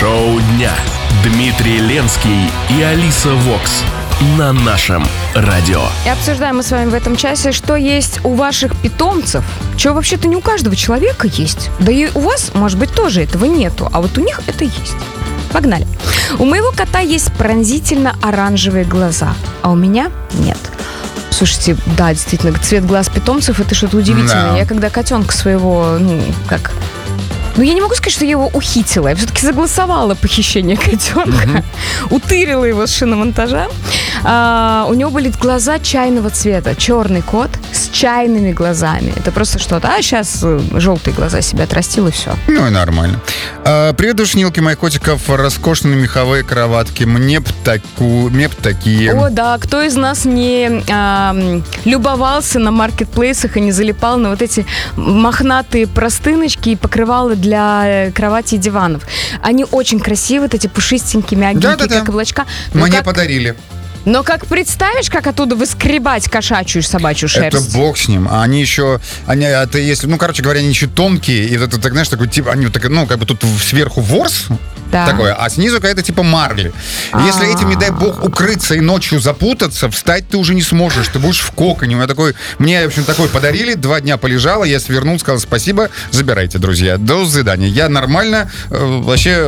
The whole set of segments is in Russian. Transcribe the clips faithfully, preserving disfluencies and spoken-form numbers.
Шоу дня. Дмитрий Ленский и Алиса Вокс на нашем радио. И обсуждаем мы с вами в этом часе, что есть у ваших питомцев, чего вообще-то не у каждого человека есть. Да и у вас, может быть, тоже этого нету, а вот у них это есть. Погнали. У моего кота есть пронзительно оранжевые глаза, а у меня нет. Слушайте, да, действительно, цвет глаз питомцев — это что-то удивительное. Да. Я когда котенка своего, ну, как... Ну, я не могу сказать, что я его ухитила. Я все-таки согласовала похищение котенка. Угу. Утырила его с шиномонтажа. А, у него были глаза чайного цвета. Черный кот с чайными глазами. Это просто что-то. А сейчас желтые глаза себе отрастил, и все. Ну и нормально. А, привет, душнилки моих котиков. Роскошные меховые кроватки. Мне б, таку, мне б такие. О, да. Кто из нас не а, любовался на маркетплейсах и не залипал на вот эти мохнатые простыночки и покрывала для кровати и диванов. Они очень красивые, вот эти пушистенькие, мягенькие, да, да, как облачка. Но Мне как... подарили. Но как представишь, как оттуда выскребать кошачью и собачью шерсть? Это бог с ним. А они еще, они, это если, ну, короче говоря, они еще тонкие, и это, так, знаешь, такой тип, они вот так, ну, как бы тут сверху ворс, да. такое, а снизу какая-то типа марли. А-а-а. Если этим, не дай бог, укрыться и ночью запутаться, встать ты уже не сможешь, ты будешь в коконе. У меня такой, мне, в общем, такой подарили, два дня полежала, я свернул, сказал спасибо, забирайте, друзья, до свидания. Я нормально, э, вообще,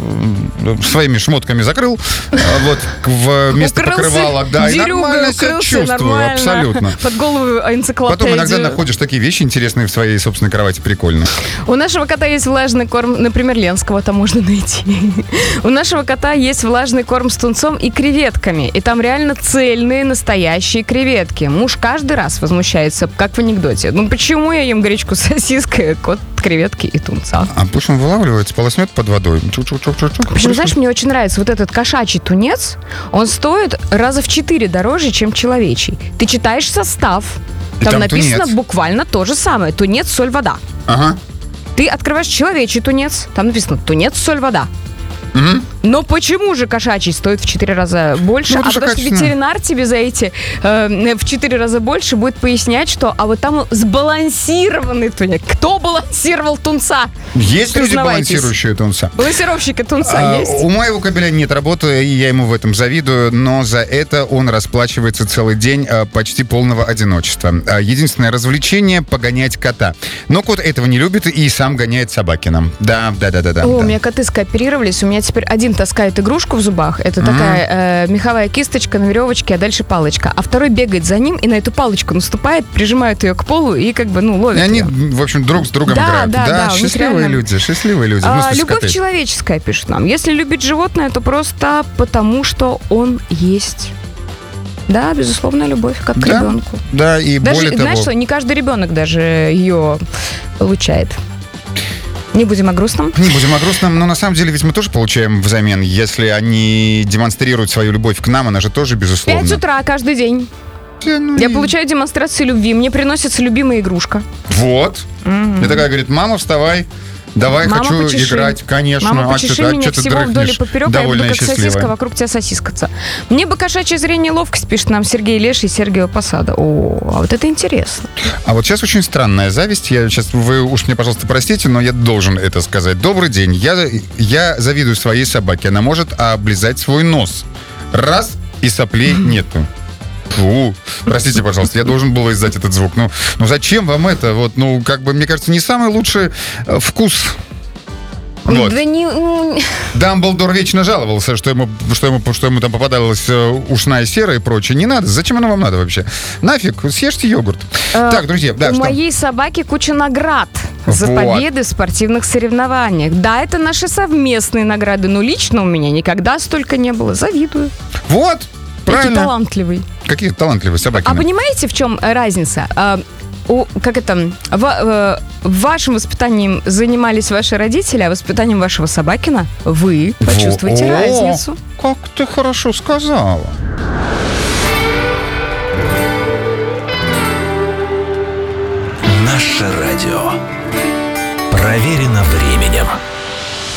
э, своими шмотками закрыл, э, вот, в место покрывала. Да, и нормально себя чувствую, нормально. Абсолютно. Под голову энциклопедию. Потом иногда находишь такие вещи интересные в своей собственной кровати, прикольно. У нашего кота есть влажный корм, например, Ленского там можно найти. У нашего кота есть влажный корм с тунцом и креветками, и там реально цельные, настоящие креветки. Муж каждый раз возмущается, как в анекдоте. Ну почему я ем гречку с сосиской, кот креветки и тунца? А пусть он вылавливается, полоснет под водой. Причем, знаешь, мне очень нравится вот этот кошачий тунец, он стоит раза в четыре дороже, чем человечий. Ты читаешь состав, там, там написано тунец. Буквально то же самое. Тунец, соль, вода. Ага. Ты открываешь человечий тунец, там написано тунец, соль, вода. Угу. Но почему же кошачий стоит в четыре раза больше? Ну, а потому что ветеринар тебе за эти э, в четыре раза больше будет пояснять, что а вот там сбалансированный тунец. Кто балансировал тунца? Есть люди, балансирующие тунца? Балансировщики тунца а, есть? У моего кобеля нет работы, и я ему в этом завидую, но за это он расплачивается целый день а, почти полного одиночества. А, единственное развлечение — погонять кота. Но кот этого не любит и сам гоняет Собакиным. Да, да, да, да, да. О, да. У меня коты скооперировались, у меня теперь один таскает игрушку в зубах, это mm-hmm. такая э, меховая кисточка на веревочке, а дальше палочка, а второй бегает за ним и на эту палочку наступает, прижимает ее к полу и как бы, ну, ловит и ее. они, в общем, друг с другом да, играют. Да, да, да, счастливые реально... люди, счастливые люди. А, любовь человеческая, пишет нам. Если любить животное, то просто потому, что он есть. Да, безусловная любовь, как к да, ребенку. Да, и даже, более того... Знаешь что, не каждый ребенок даже ее получает. Не будем о грустном. Не будем о грустном, но на самом деле ведь мы тоже получаем взамен, если они демонстрируют свою любовь к нам, она же тоже безусловно. Пять утра каждый день. Ну, я и... получаю демонстрацию любви, мне приносится любимая игрушка. Вот. Mm-hmm. И такая говорит: мама, вставай. Давай, мама, хочу почеши. играть, конечно. Мама, почеши а меня что, всего а вдоль и поперек, а я буду как счастливая. Сосиска вокруг тебя сосискаться. Мне бы кошачье зрение и ловкость, пишет нам Сергей Леший, Сергеева Посада. О, а вот это интересно. А вот сейчас очень странная зависть. Я сейчас, вы уж мне, пожалуйста, простите, но я должен это сказать. Добрый день. Я, я завидую своей собаке. Она может облизать свой нос. Раз, и соплей нету. Фу, простите, пожалуйста, я должен был издать этот звук. Ну, ну зачем вам это? Вот, ну, как бы, мне кажется, не самый лучший э, вкус. Вот. Да не... Дамблдор вечно жаловался, что ему, что ему, что ему там попадалась ушная сера и прочее. Не надо. Зачем оно вам надо вообще? Нафиг, съешьте йогурт. А, так, друзья, да, у что? моей собаки куча наград за вот. победы в спортивных соревнованиях. Да, это наши совместные награды, но лично у меня никогда столько не было. Завидую. Вот. Правильно. Какие талантливый. Какие талантливые собаки. А понимаете, в чем разница? А, у, как это, в, в вашем воспитанием занимались ваши родители, а воспитанием вашего собакина вы почувствуете Во, разницу. Как ты хорошо сказала. Наше радио. Проверено временем.